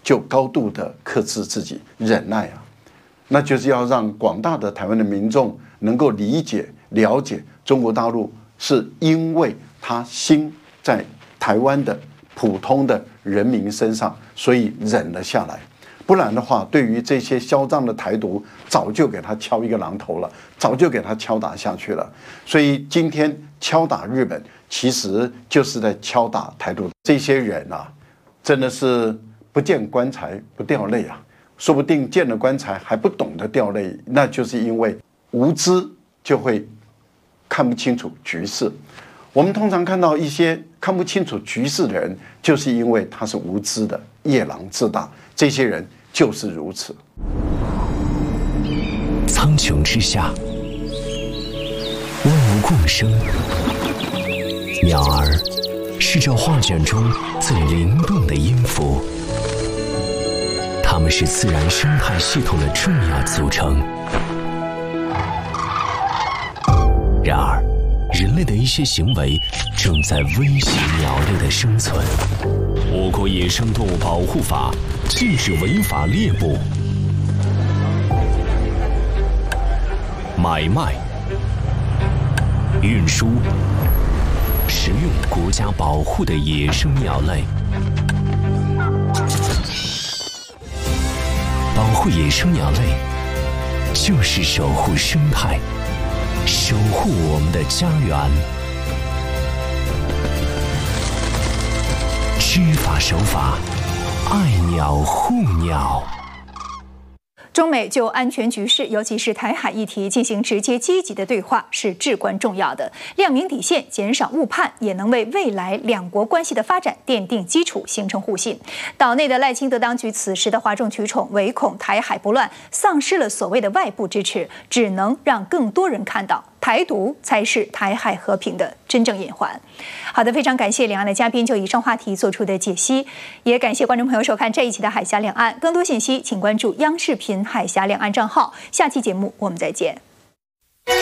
就高度的克制自己，忍耐啊，那就是要让广大的台湾的民众能够理解、了解中国大陆是因为他心在台湾的普通的人民身上，所以忍了下来。不然的话，对于这些嚣张的台独，早就给他敲一个榔头了，早就给他敲打下去了。所以今天敲打日本，其实就是在敲打台独。这些人啊，真的是不见棺材不掉泪啊！说不定见了棺材还不懂得掉泪，那就是因为无知就会看不清楚局势。我们通常看到一些看不清楚局势的人，就是因为他是无知的，夜郎自大。这些人就是如此。 苍穹之下，万物共生。鸟儿是这画卷中最灵动的音符，它们是自然生态系统的重要组成。然而，人类的一些行为正在威胁鸟类的生存。我国野生动物保护法禁止违法猎捕、买卖、运输、食用国家保护的野生鸟类。保护野生鸟类，就是守护生态，守护我们的家园。知法守法，爱鸟护鸟。 中美就安全局势，尤其是台海议题进行直接积极的对话是至关重要的。亮明底线，减少误判，也能为未来两国关系的发展奠定基础，形成互信。岛内的赖清德当局此时的哗众取宠，唯恐台海不乱，丧失了所谓的外部支持，只能让更多人看到台独才是台海和平的真正隐患。好的，非常感谢两岸的嘉宾就以上话题做出的解析，也感谢观众朋友收看这一期的海峡两岸。更多信息请关注央视频海峡两岸账号。下期节目我们再见。